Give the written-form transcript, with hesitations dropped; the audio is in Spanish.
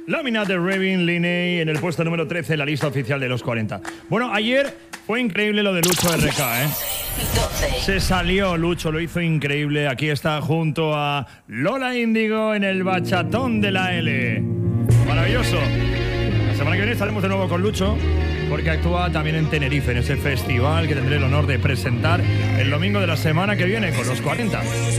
Lámina de Raving Linney en el puesto número 13 en la lista oficial de los 40. Bueno, ayer fue increíble lo de Lucho RK, ¿eh? 12. Se salió Lucho, lo hizo increíble. Aquí está junto a Lola Índigo en el bachatón de la L. Maravilloso. La semana que viene estaremos de nuevo con Lucho, porque actúa también en Tenerife, en ese festival que tendré el honor de presentar el domingo de la semana que viene con los 40.